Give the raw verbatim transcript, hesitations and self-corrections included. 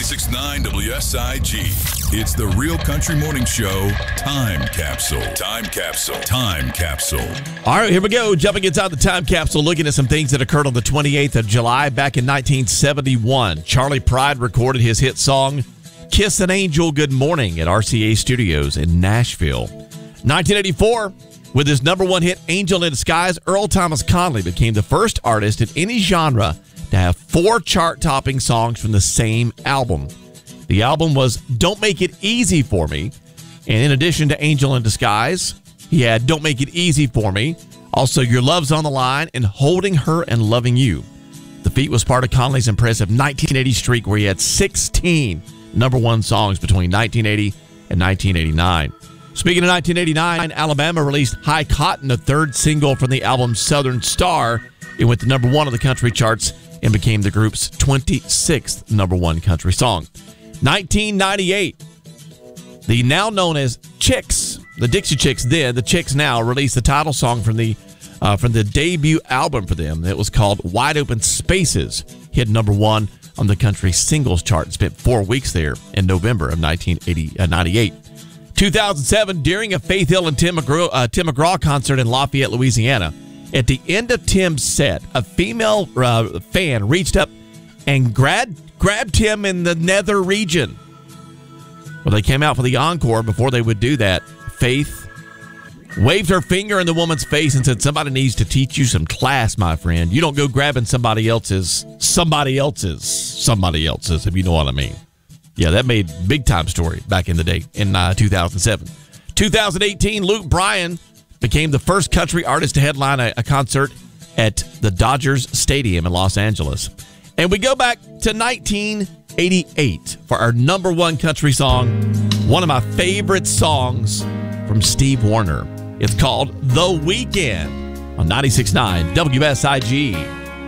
ninety-six point nine W S I G. It's the Real Country Morning Show Time Capsule. Time Capsule. Time Capsule. All right, here we go. Jumping inside the Time Capsule, looking at some things that occurred on the twenty-eighth of July back in nineteen seventy-one. Charlie Pride recorded his hit song, Kiss an Angel Good Morning, at R C A Studios in Nashville. nineteen eighty-four, with his number one hit, Angel in Disguise, Earl Thomas Conley became the first artist in any genre to have four chart-topping songs from the same album. The album was Don't Make It Easy for Me, and in addition to Angel in Disguise, he had Don't Make It Easy for Me, also Your Love's on the Line, and Holding Her and Loving You. The feat was part of Conley's impressive nineteen eighty streak where he had sixteen number one songs between nineteen eighty and nineteen eighty-nine. Speaking of nineteen eighty-nine, Alabama released High Cotton, the third single from the album Southern Star. It went to number one on the country charts and became the group's twenty-sixth number one country song. nineteen ninety-eight, the now known as Chicks, the Dixie Chicks then, the Chicks now, released the title song from the uh, from the debut album for them. It was called Wide Open Spaces. Hit number one on the country singles chart and spent four weeks there in November of nineteen ninety-eight. two thousand seven, during a Faith Hill and Tim McGraw, uh, Tim McGraw concert in Lafayette, Louisiana, at the end of Tim's set, a female uh, fan reached up and grabbed, grabbed Tim in the nether region. Well, they came out for the encore. Before they would do that, Faith waved her finger in the woman's face and said, somebody needs to teach you some class, my friend. You don't go grabbing somebody else's, somebody else's, somebody else's, if you know what I mean. Yeah, that made big time story back in the day in uh, two thousand seven. two thousand eighteen, Luke Bryan became the first country artist to headline a, a concert at the Dodgers Stadium in Los Angeles. And we go back to nineteen eighty-eight for our number one country song, one of my favorite songs from Steve Wariner. It's called The Weekend on ninety-six point nine W S I G.